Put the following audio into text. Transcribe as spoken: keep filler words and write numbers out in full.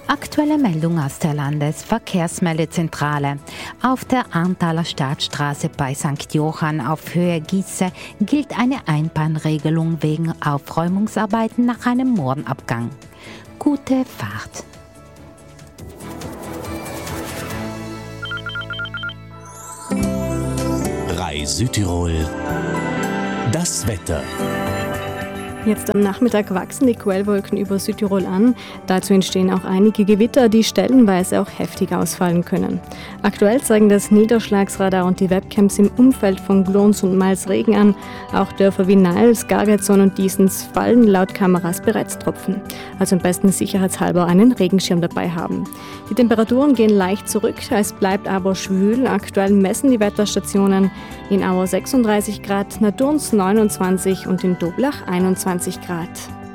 Aktuelle Meldung aus der Landesverkehrsmeldezentrale. Auf der Arntaler Stadtstraße bei Sankt Johann auf Höhe Giesse gilt eine Einbahnregelung wegen Aufräumungsarbeiten nach einem Morgenabgang. Gute Fahrt! Rai Südtirol. Das Wetter. Jetzt am Nachmittag wachsen die Quellwolken über Südtirol an. Dazu entstehen auch einige Gewitter, die stellenweise auch heftig ausfallen können. Aktuell zeigen das Niederschlagsradar und die Webcams im Umfeld von Glons und Mals Regen an. Auch Dörfer wie Neils, Gargetzon und Diesens fallen laut Kameras bereits Tropfen. Also am besten sicherheitshalber einen Regenschirm dabei haben. Die Temperaturen gehen leicht zurück, es bleibt aber schwül. Aktuell messen die Wetterstationen in Auer sechsunddreißig Grad, Naturns neunundzwanzig und in Doblach einundzwanzig Grad.